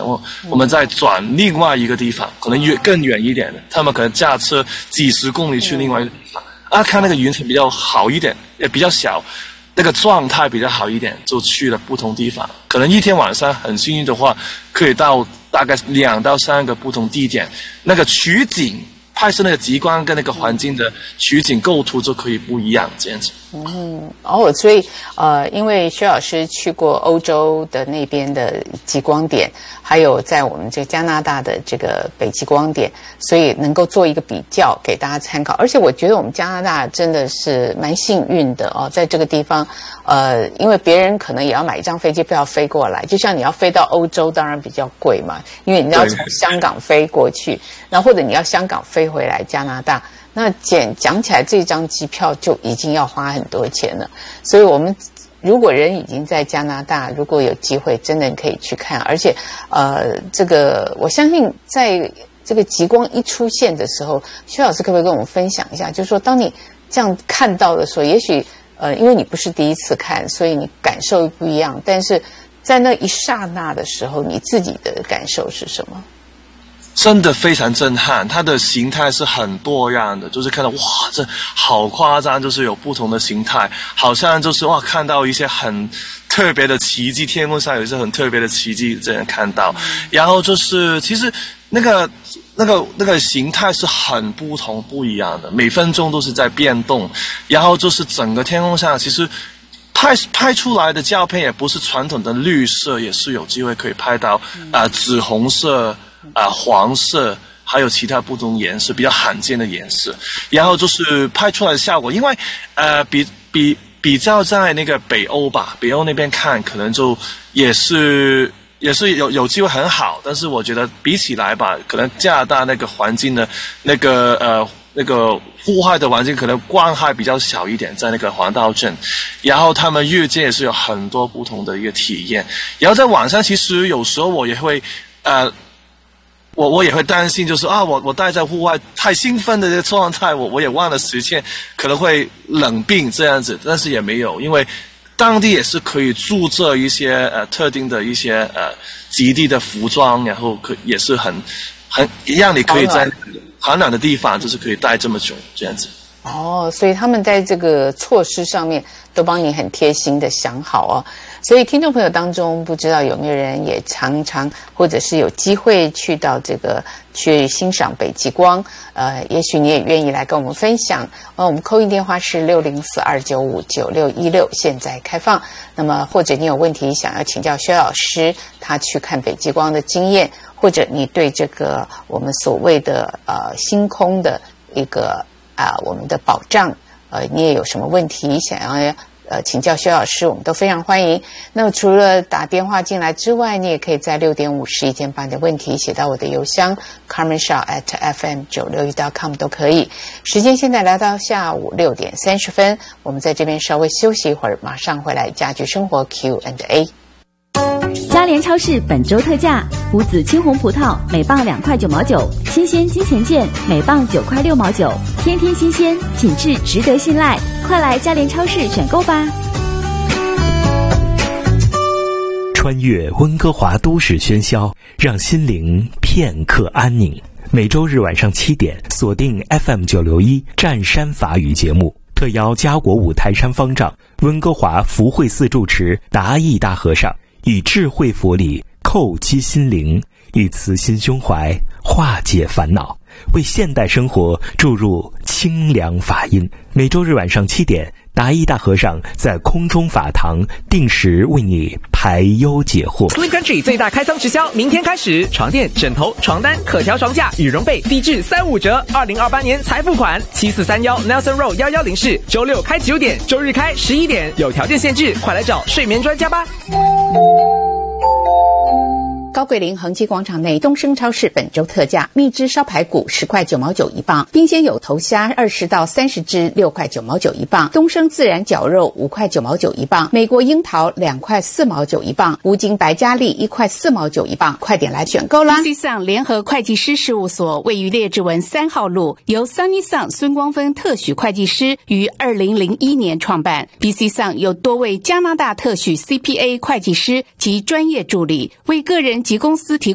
后我们再转另外一个地方，可能更远一点的，他们可能驾车几十公里去另外一个地方看那个云层比较好一点，也比较小，那个状态比较好一点，就去了不同地方。可能一天晚上很幸运的话，可以到大概2到3个不同地点，那个取景拍摄那个极光跟那个环境的取景构图就可以不一样，这样子。 所以因为薛老师去过欧洲的那边的极光点，还有在我们这个加拿大的这个北极光点，所以能够做一个比较给大家参考。而且我觉得我们加拿大真的是蛮幸运的在这个地方因为别人可能也要买一张飞机票飞过来，就像你要飞到欧洲当然比较贵嘛，因为你要从香港飞过去，然后或者你要香港飞回来加拿大，那讲起来这张机票就已经要花很多钱了。所以我们如果人已经在加拿大，如果有机会真的可以去看。而且这个我相信在这个极光一出现的时候，薛老师可不可以跟我们分享一下，就是说当你这样看到的时候，也许因为你不是第一次看，所以你感受不一样，但是在那一刹那的时候，你自己的感受是什么？ 真的非常震撼，它的形态是很多样的，就是看到哇，这好夸张，就是有不同的形态，好像就是哇，看到一些很特别的奇迹，天空上有一些很特别的奇迹，这样看到。然后就是其实那个形态是很不一样的，每分钟都是在变动。然后就是整个天空上，其实拍出来的照片也不是传统的绿色，也是有机会可以拍到紫红色。黄色还有其他不同颜色，比较罕见的颜色。然后就是拍出来的效果，因为比较在那个北欧吧，北欧那边看可能就也是有机会很好，但是我觉得比起来吧，可能加拿大那个环境的那个户外的环境可能光害比较小一点，在那个黄道镇。然后他们日间也是有很多不同的一个体验。然后在晚上其实有时候我也会我也会担心，就是我待在户外太兴奋的这个状态，我也忘了时间，可能会冷病这样子。但是也没有，因为当地也是可以注册一些特定的一些极地的服装，然后也是很让你可以在寒冷的地方就是可以待这么久这样子。 所以他们在这个措施上面都帮你很贴心的想好所以听众朋友当中，不知道有没有人也常常或者是有机会去到这个去欣赏北极光，也许你也愿意来跟我们分享。我们call in电话是604-295-9616，现在开放。那么或者你有问题想要请教薛老师，他去看北极光的经验，或者你对这个我们所谓的星空的一个我们的保障你也有什么问题想要请教薛老师，我们都非常欢迎。那么除了打电话进来之外，你也可以在6点50前把你的问题写到我的邮箱 carmenshaw@fm961.com 都可以。时间现在来到下午6点30分，我们在这边稍微休息一会儿，马上回来家居生活 Q&A。 嘉联超市本周特价：无籽青红葡萄每磅2块9毛9，新鲜金钱腱每磅9块6毛9，天天新鲜，品质值得信赖，快来嘉联超市选购吧！ 穿越温哥华都市喧嚣，让心灵片刻安宁。每周日晚上7点，锁定 FM961湛山法语节目，特邀家国五台山方丈温哥华福慧寺住持达义大和尚，以智慧佛理叩击心灵，以慈心胸怀化解烦恼，为现代生活注入清凉法音。每周日晚上7点，达义大和尚在空中法堂定时为你排忧解惑。 Sleep Country 最大开仓直销明天开始，床垫、枕头、床单、可调床架、羽绒被低至35折，2028年才付款。7431 Nelson Road 1104，周六开9点，周日开11点，有条件限制，快来找睡眠专家吧。 高桂林恒基广场内东升超市本周特价：蜜汁烧排骨10块9毛9一磅，冰鲜有头虾20到30只6块9毛9一磅，东升自然绞肉5块9毛9一磅，美国樱桃2块4毛9一磅，无筋白加利1块4毛9一磅，快点来选购啦！ BC Sun 联合会计师事务所位于列治文3号路，由 Sunny Sun 孙光芬特许会计师于2001年创办。 BC Sun 有多位加拿大特许 CPA 会计师及专业助理，为个人及公司提供